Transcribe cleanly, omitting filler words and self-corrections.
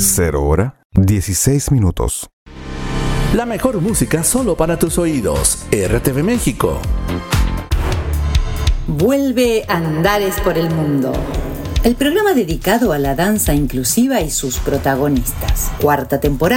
0 hora, 16 minutos. La mejor música solo para tus oídos. RTV México. Vuelve Andares por el Mundo. El programa dedicado a la danza inclusiva y sus protagonistas. 4ª temporada.